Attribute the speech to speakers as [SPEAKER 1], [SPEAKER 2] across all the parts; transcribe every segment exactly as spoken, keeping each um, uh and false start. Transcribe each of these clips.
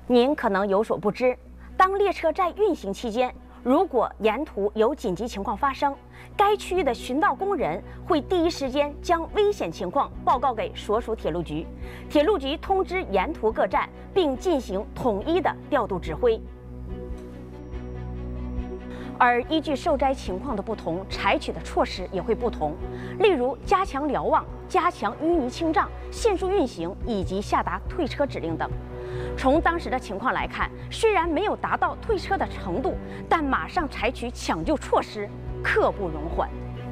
[SPEAKER 1] 您可能有所不知，当列车在运行期间，如果沿途有紧急情况发生，该区域的巡道工人会第一时间将危险情况报告给所属铁路局，铁路局通知沿途各站，并进行统一的调度指挥。而依据受灾情况的不同，采取的措施也会不同，例如加强瞭望、加强淤泥清障、限速运行以及下达退车指令等。从当时的情况来看，虽然没有达到退车的程度，但马上采取抢救措施，刻不容缓。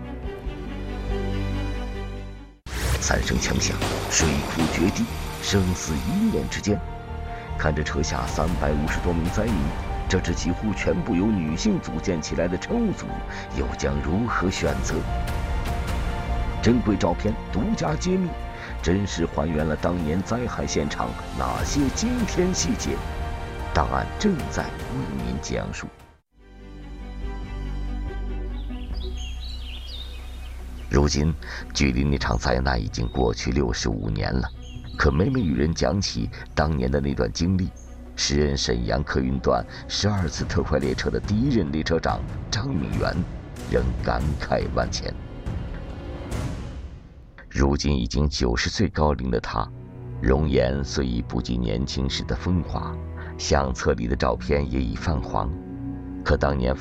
[SPEAKER 2] 三声枪响，水枯决堤，生死一念之间。看着车下三百五十多名灾民，这支几乎全部由女性组建起来的乘务组，又将如何选择？珍贵照片独家揭秘，真实还原了当年灾害现场哪些惊天细节？档案正在为您讲述。如今，距离那场灾难已经过去六十五年了，可每每与人讲起当年的那段经历，时任沈阳客运段十二次特快列车的第一任列车长张敏元，仍感慨万千。如今已经九十岁高龄的他，容颜虽已不及年轻时的风华，相册里的照片也已泛黄，可当年